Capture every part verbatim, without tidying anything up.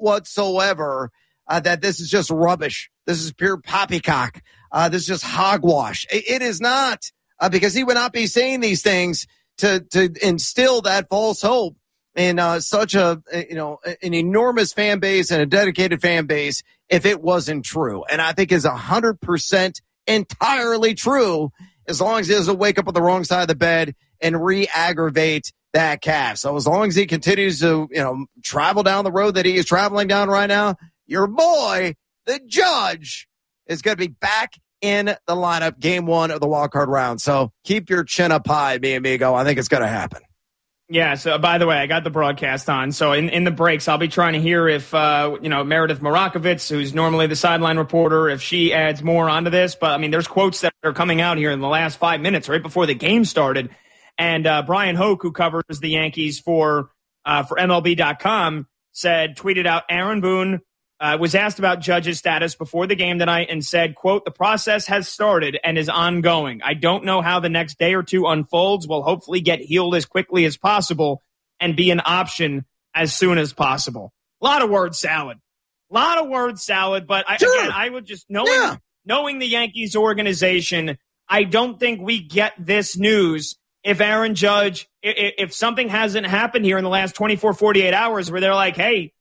whatsoever uh, that this is just rubbish. This is pure poppycock. Uh, this is just hogwash. It, it is not, uh, because he would not be saying these things to to instill that false hope in uh, such a, you know, an enormous fan base and a dedicated fan base if it wasn't true. And I think is one hundred percent entirely true as long as he doesn't wake up on the wrong side of the bed and re-aggravate that calf. So as long as he continues to, you know, travel down the road that he is traveling down right now, your boy, the Judge, is going to be back in the lineup game one of the wild card round. So keep your chin up high, mi amigo. I think it's going to happen. Yeah, so by the way, I got the broadcast on. So in, in the breaks, I'll be trying to hear if, uh, you know, Meredith Marakovitz, who's normally the sideline reporter, if she adds more onto this. But, I mean, there's quotes that are coming out here in the last five minutes, right before the game started. And uh, Brian Hoke, who covers the Yankees for uh, for M L B dot com, said, tweeted out, Aaron Boone uh, was asked about Judge's status before the game tonight and said, quote, the process has started and is ongoing. I don't know how the next day or two unfolds. We'll hopefully get healed as quickly as possible and be an option as soon as possible. A lot of word salad. A lot of word salad. But I, sure. again, I would just, knowing, yeah. knowing the Yankees organization, I don't think we get this news if Aaron Judge, if, if something hasn't happened here in the last twenty-four, forty-eight hours where they're like, hey,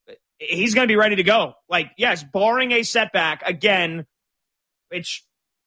he's going to be ready to go. Like, yes, barring a setback, again, which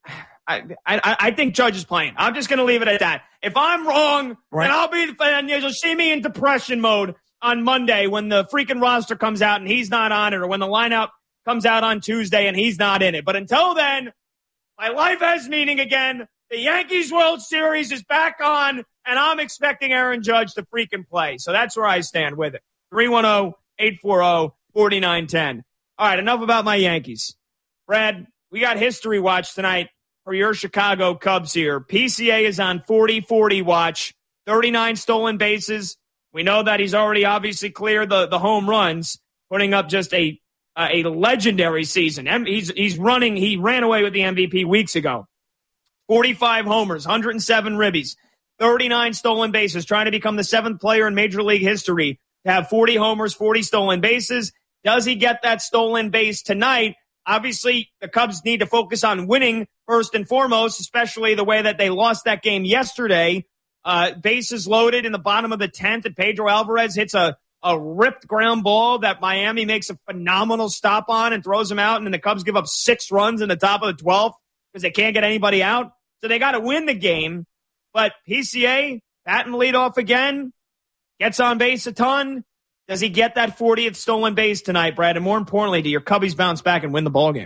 I, I, I think Judge is playing. I'm just going to leave it at that. If I'm wrong, right. then I'll be the fan. You'll see me in depression mode on Monday when the freaking roster comes out and he's not on it, or when the lineup comes out on Tuesday and he's not in it. But until then, my life has meaning again. The Yankees World Series is back on, and I'm expecting Aaron Judge to freaking play. So that's where I stand with it. three one zero, eight four zero, four nine one zero. All right, enough about my Yankees. Brad, we got History Watch tonight for your Chicago Cubs here. P C A is on forty forty watch, thirty-nine stolen bases. We know that he's already obviously cleared the, the home runs, putting up just a uh, a legendary season. He's, he's running, he ran away with the M V P weeks ago. forty-five homers, one hundred seven ribbies, thirty-nine stolen bases, trying to become the seventh player in Major League history to have forty homers, forty stolen bases. Does he get that stolen base tonight? Obviously, the Cubs need to focus on winning first and foremost, especially the way that they lost that game yesterday. Uh, bases loaded in the bottom of the tenth, and Pedro Alvarez hits a, a ripped ground ball that Miami makes a phenomenal stop on and throws him out, and then the Cubs give up six runs in the top of the twelfth because they can't get anybody out. So they got to win the game. But P C A, batting leadoff again, gets on base a ton. Does he get that fortieth stolen base tonight, Brad? And more importantly, do your Cubbies bounce back and win the ballgame?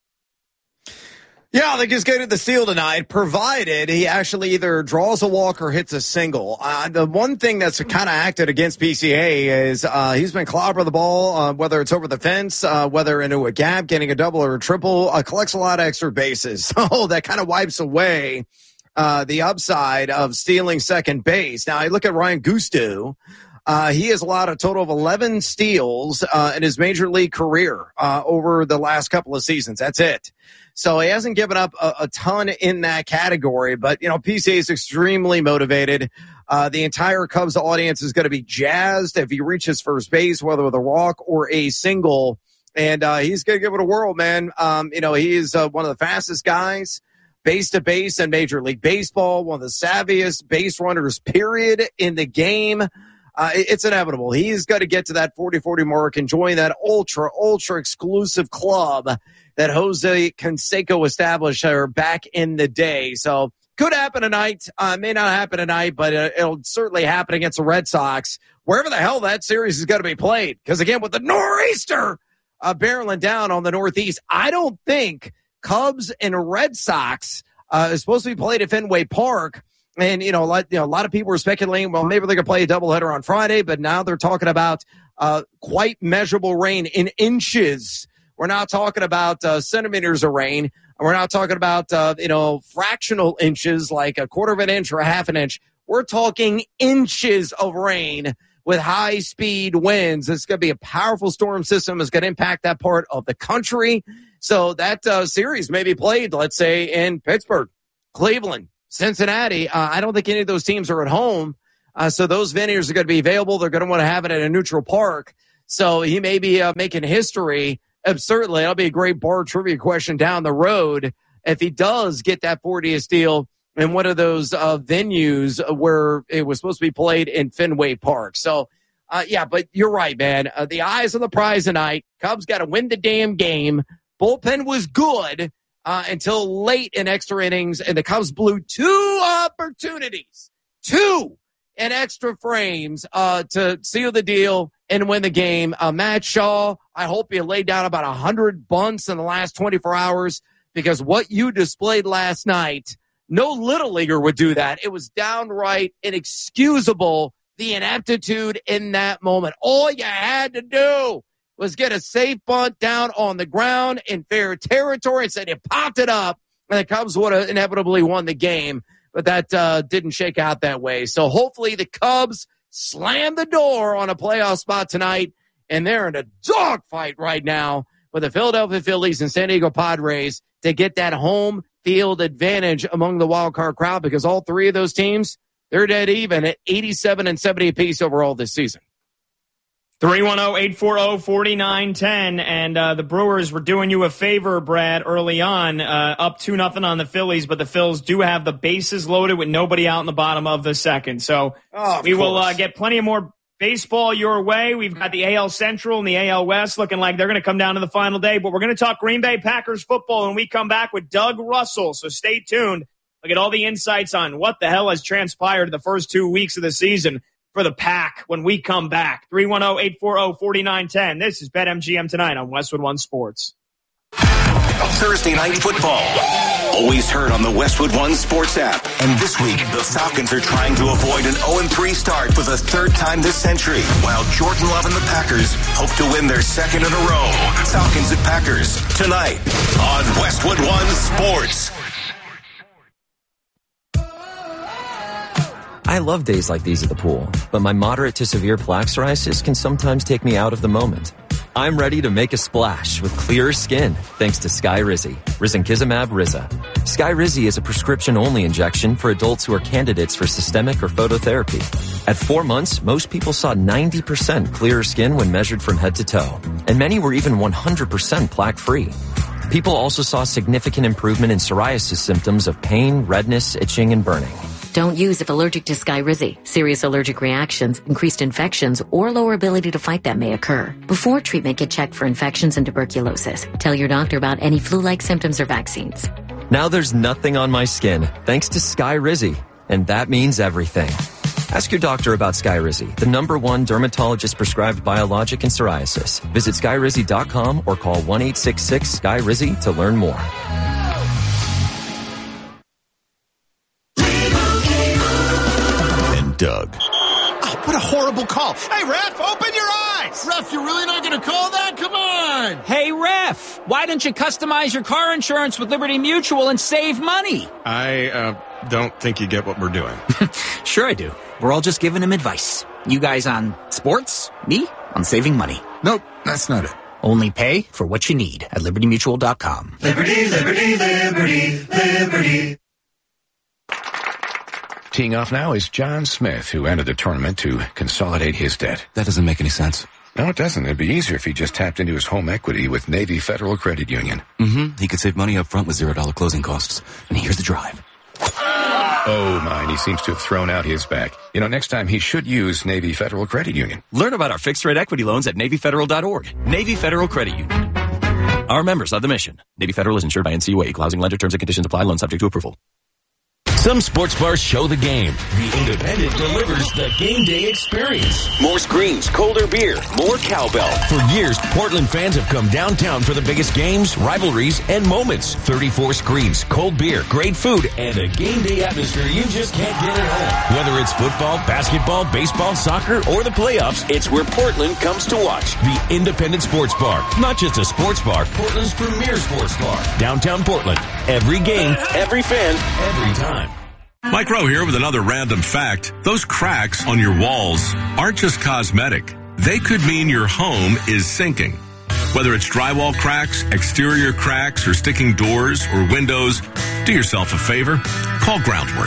Yeah, I think he's getting the steal tonight, provided he actually either draws a walk or hits a single. Uh, the one thing that's kind of acted against P C A is uh, he's been clobbering the ball, uh, whether it's over the fence, uh, whether into a gap, getting a double or a triple, uh, collects a lot of extra bases. So that kind of wipes away uh, the upside of stealing second base. Now, I look at Ryan Gusto. Uh, he has allowed a total of eleven steals uh, in his major league career uh, over the last couple of seasons. That's it. So he hasn't given up a, a ton in that category, but, you know, P C A is extremely motivated. Uh, the entire Cubs audience is going to be jazzed if he reaches first base, whether with a walk or a single. And uh, he's going to give it a whirl, man. Um, you know, he is uh, one of the fastest guys base to base in Major League Baseball, one of the savviest base runners, period, in the game. Uh, it's inevitable. He's got to get to that forty forty mark and join that ultra, ultra exclusive club that Jose Canseco established uh, back in the day. So could happen tonight. Uh, may not happen tonight, but uh, it'll certainly happen against the Red Sox, wherever the hell that series is going to be played. Because, again, with the nor'easter uh, barreling down on the Northeast, I don't think Cubs and Red Sox uh, is supposed to be played at Fenway Park. And, you know, a lot, you know, a lot of people were speculating, well, maybe they're going to play a doubleheader on Friday, but now they're talking about uh, quite measurable rain in inches. We're not talking about uh, centimeters of rain. We're not talking about, uh, you know, fractional inches like a quarter of an inch or a half an inch. We're talking inches of rain with high-speed winds. It's going to be a powerful storm system. It's going to impact that part of the country. So that uh, series may be played, let's say, in Pittsburgh, Cleveland, Cincinnati. Uh, I don't think any of those teams are at home. Uh, so those venues are going to be available. They're going to want to have it at a neutral park. So he may be uh, making history. And certainly, that'll be a great bar trivia question down the road if he does get that fortieth steal in one of those uh, venues where it was supposed to be played in Fenway Park. So, uh, yeah, but you're right, man. Uh, the eyes on the prize tonight. Cubs got to win the damn game. Bullpen was good uh, until late in extra innings, and the Cubs blew two opportunities, two in extra frames uh, to seal the deal and win the game. Uh, Matt Shaw, I hope you laid down about one hundred bunts in the last twenty-four hours, because what you displayed last night, no Little Leaguer would do that. It was downright inexcusable, the ineptitude in that moment. All you had to do was get a safe bunt down on the ground in fair territory and said you popped it up, and the Cubs would have inevitably won the game. But that uh, didn't shake out that way. So hopefully the Cubs slam the door on a playoff spot tonight, and they're in a dogfight right now with the Philadelphia Phillies and San Diego Padres to get that home field advantage among the wild card crowd, because all three of those teams, they're dead even at eighty-seven and seventy apiece overall this season. three one zero, eight four zero, four nine one zero, and uh, the Brewers were doing you a favor, Brad, early on, uh, up two nothing on the Phillies, but the Phils do have the bases loaded with nobody out in the bottom of the second. So oh, we will uh, get plenty of more baseball your way. We've got the A L Central and the A L West looking like they're going to come down to the final day, but we're going to talk Green Bay Packers football when we come back with Doug Russell, so stay tuned. Look at all the insights on what the hell has transpired in the first two weeks of the season for the Pack when we come back. three one zero, eight four zero, four nine one zero. This is BetMGM Tonight on Westwood One Sports. Thursday Night Football. Always heard on the Westwood One Sports app. And this week, the Falcons are trying to avoid an oh and three start for the third time this century, while Jordan Love and the Packers hope to win their second in a row. Falcons and Packers, tonight on Westwood One Sports. I love days like these at the pool, but my moderate to severe plaque psoriasis can sometimes take me out of the moment. I'm ready to make a splash with clearer skin thanks to Skyrizi, Risankizumab Riza. Skyrizi is a prescription-only injection for adults who are candidates for systemic or phototherapy. At four months, most people saw ninety percent clearer skin when measured from head to toe, and many were even one hundred percent plaque-free. People also saw significant improvement in psoriasis symptoms of pain, redness, itching, and burning. Don't use if allergic to Skyrizi. Serious allergic reactions, increased infections, or lower ability to fight them may occur. Before treatment, get checked for infections and tuberculosis. Tell your doctor about any flu-like symptoms or vaccines. Now there's nothing on my skin thanks to Skyrizi, and that means everything. Ask your doctor about Skyrizi, the number one dermatologist-prescribed biologic in psoriasis. Visit Skyrizi dot com or call one eight six six, S K Y R I Z I to learn more. Doug. Oh, what a horrible call. Hey, ref, open your eyes. Ref, you're really not going to call that? Come on. Hey, ref, why don't you customize your car insurance with Liberty Mutual and save money? I uh, don't think you get what we're doing. Sure I do. We're all just giving him advice. You guys on sports, me on saving money. Nope, that's not it. Only pay for what you need at liberty mutual dot com. Liberty, liberty, liberty, liberty. Teeing off now is John Smith, who entered the tournament to consolidate his debt. That doesn't make any sense. No, it doesn't. It'd be easier if he just tapped into his home equity with Navy Federal Credit Union. Mm-hmm. He could save money up front with zero dollar closing costs. And here's the drive. Oh, my, he seems to have thrown out his back. You know, next time he should use Navy Federal Credit Union. Learn about our fixed-rate equity loans at Navy Federal dot org. Navy Federal Credit Union. Our members of the mission. Navy Federal is insured by N C U A. Equal housing lender. Terms and conditions apply. Loan subject to approval. Some sports bars show the game. The Independent delivers the game day experience. More screens, colder beer, more cowbell. For years, Portland fans have come downtown for the biggest games, rivalries, and moments. thirty-four screens, cold beer, great food, and a game day atmosphere you just can't get at home. Whether it's football, basketball, baseball, soccer, or the playoffs, it's where Portland comes to watch. The Independent Sports Bar. Not just a sports bar, Portland's premier sports bar. Downtown Portland. Every game, every fan, every time. Mike Rowe here with another random fact. Those cracks on your walls aren't just cosmetic. They could mean your home is sinking. Whether it's drywall cracks, exterior cracks, or sticking doors or windows, do yourself a favor. Call Groundworks.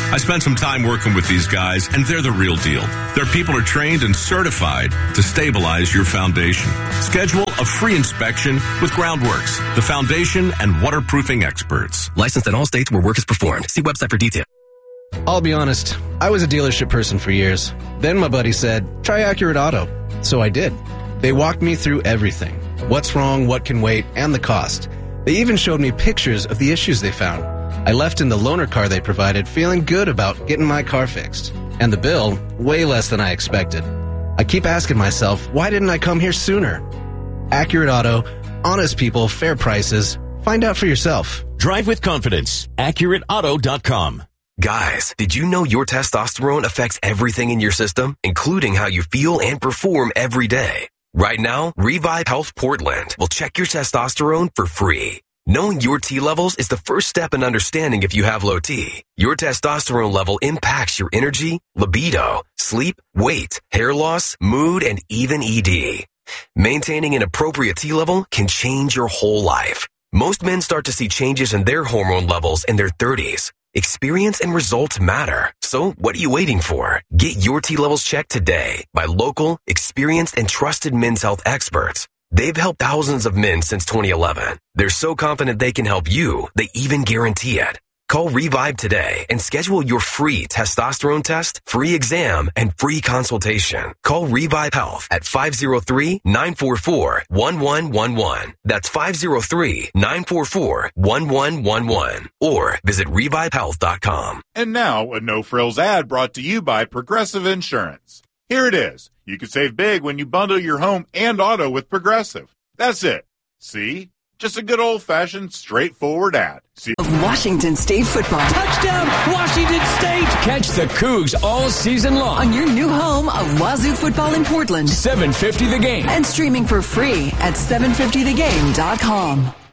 I spent some time working with these guys, and they're the real deal. Their people are trained and certified to stabilize your foundation. Schedule a free inspection with Groundworks, the foundation and waterproofing experts. Licensed in all states where work is performed. See website for details. I'll be honest, I was a dealership person for years. Then my buddy said, try Accurate Auto. So I did. They walked me through everything. What's wrong, what can wait, and the cost. They even showed me pictures of the issues they found. I left in the loaner car they provided feeling good about getting my car fixed. And the bill, way less than I expected. I keep asking myself, why didn't I come here sooner? Accurate Auto, honest people, fair prices. Find out for yourself. Drive with confidence. Accurate Auto dot com. Guys, did you know your testosterone affects everything in your system, including how you feel and perform every day? Right now, Revive Health Portland will check your testosterone for free. Knowing your T levels is the first step in understanding if you have low T. Your testosterone level impacts your energy, libido, sleep, weight, hair loss, mood, and even E D. Maintaining an appropriate T level can change your whole life. Most men start to see changes in their hormone levels in their thirties. Experience and results matter. So what are you waiting for? Get your T levels checked today by local, experienced, and trusted men's health experts. They've helped thousands of men since twenty eleven. They're so confident they can help you, they even guarantee it. Call Revive today and schedule your free testosterone test, free exam, and free consultation. Call Revive Health at five oh three, nine four four, one one one one. That's five oh three, nine four four, one one one one. Or visit revive health dot com. And now, a no-frills ad brought to you by Progressive Insurance. Here it is. You can save big when you bundle your home and auto with Progressive. That's it. See? Just a good old-fashioned, straightforward ad. See? Of Washington State football. Touchdown, Washington State! Catch the Cougs all season long on your new home of Wazoo football in Portland. seven fifty The Game. And streaming for free at seven fifty the game dot com.